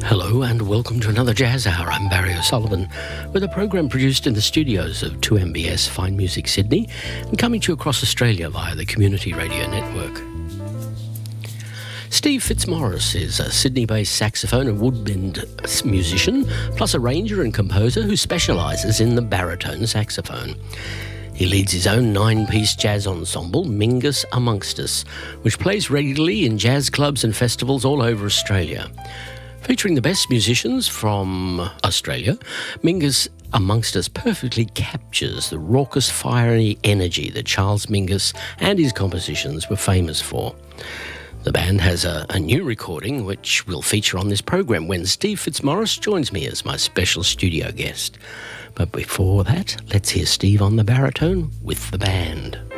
Hello and welcome to another Jazz Hour. I'm Barry O'Sullivan with a program produced in the studios of 2MBS Fine Music Sydney and coming to you across Australia via the Community Radio Network. Steve Fitzmaurice is a Sydney-based saxophone and woodwind musician, plus arranger and composer who specialises in the baritone saxophone. He leads his own 9-piece jazz ensemble, Mingus Amongst Us, which plays regularly in jazz clubs and festivals all over Australia. Featuring the best musicians from Australia, Mingus Amongst Us perfectly captures the raucous, fiery energy that Charles Mingus and his compositions were famous for. The band has a new recording which will feature on this program when Steve Fitzmaurice joins me as my special studio guest. But before that, let's hear Steve on the baritone with the band.